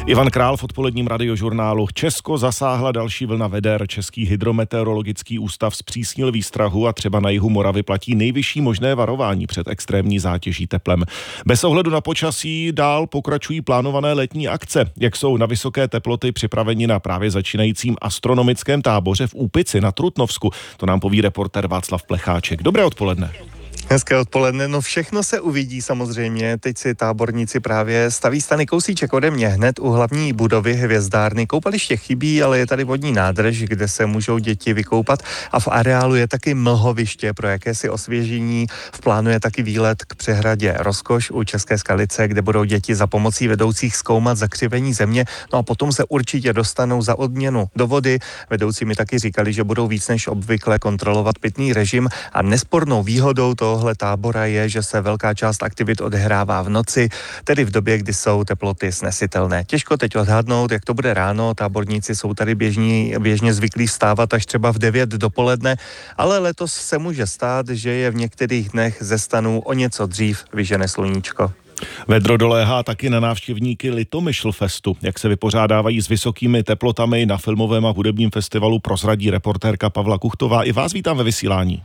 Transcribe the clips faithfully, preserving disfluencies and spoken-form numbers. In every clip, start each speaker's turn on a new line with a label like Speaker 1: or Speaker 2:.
Speaker 1: Ivan Král v odpoledním radiožurnálu. Česko zasáhla další vlna veder. Český hydrometeorologický ústav zpřísnil výstrahu a třeba na jihu Moravy platí nejvyšší možné varování před extrémní zátěží teplem. Bez ohledu na počasí dál pokračují plánované letní akce. Jak jsou na vysoké teploty připraveni na právě začínajícím astronomickém táboře v Úpici na Trutnovsku, to nám poví reportér Václav Plecháček. Dobré odpoledne.
Speaker 2: Hezké odpoledne, no všechno se uvidí samozřejmě, teď si táborníci právě staví stany kousíček ode mě, hned u hlavní budovy hvězdárny. Koupaliště chybí, ale je tady vodní nádrž, kde se můžou děti vykoupat a v areálu je taky mlhoviště pro jakési osvěžení. V plánu je taky výlet k přehradě Rozkoš u České Skalice, kde budou děti za pomocí vedoucích zkoumat zakřivení země, no a potom se určitě dostanou za odměnu do vody. Vedoucí mi taky říkali, že budou víc než obvykle kontrolovat pitný režim a nespornou výhodou toho tohle tábora je, že se velká část aktivit odehrává v noci, tedy v době, kdy jsou teploty snesitelné. Těžko teď odhadnout, jak to bude ráno, táborníci jsou tady běžní, běžně zvyklí vstávat až třeba v devět dopoledne, ale letos se může stát, že je v některých dnech ze stanů o něco dřív vyžene sluníčko.
Speaker 1: Vedro doléhá taky na návštěvníky Litomyšlfestu. Jak se vypořádávají s vysokými teplotami na filmovém a hudebním festivalu, prozradí reportérka Pavla Kuchtová. I vás vítám ve vysílání.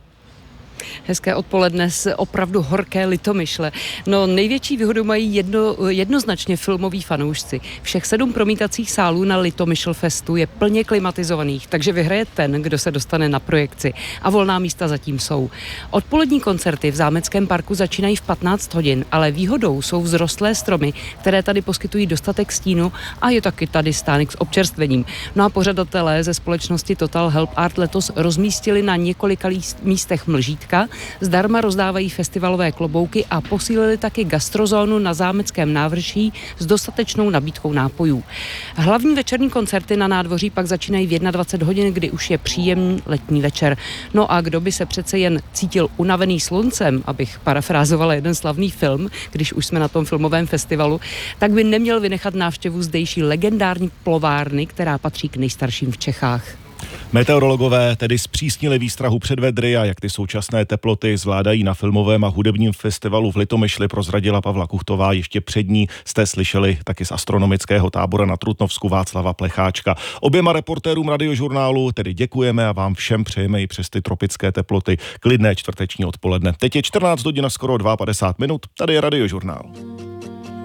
Speaker 3: Hezké odpoledne z opravdu horké Litomyšle. No největší výhodu mají jedno, jednoznačně filmoví fanoušci. Všech sedm promítacích sálů na Litomyšlfestu je plně klimatizovaných, takže vyhraje ten, kdo se dostane na projekci. A volná místa zatím jsou. Odpolední koncerty v Zámeckém parku začínají v patnáct hodin, ale výhodou jsou vzrostlé stromy, které tady poskytují dostatek stínu a je taky tady stánek s občerstvením. No a pořadatelé ze společnosti Total Help Art letos rozmístili na několika místech mlžítka, zdarma rozdávají festivalové klobouky a posílili taky gastrozónu na Zámeckém návrší s dostatečnou nabídkou nápojů. Hlavní večerní koncerty na nádvoří pak začínají v dvacet jedna hodin, kdy už je příjemný letní večer. No a kdo by se přece jen cítil unavený sluncem, abych parafrázovala jeden slavný film, když už jsme na tom filmovém festivalu, tak by neměl vynechat návštěvu zdejší legendární plovárny, která patří k nejstarším v Čechách.
Speaker 1: Meteorologové tedy zpřísnili výstrahu před vedry a jak ty současné teploty zvládají na filmovém a hudebním festivalu v Litomyšli, prozradila Pavla Kuchtová. Ještě před ní jste slyšeli taky z astronomického tábora na Trutnovsku Václava Plecháčka. Oběma reportérům radiožurnálu tedy děkujeme a vám všem přejeme i přes ty tropické teploty klidné čtvrteční odpoledne. Teď je čtrnáct hodin a skoro padesát dva minut, tady je radiožurnál.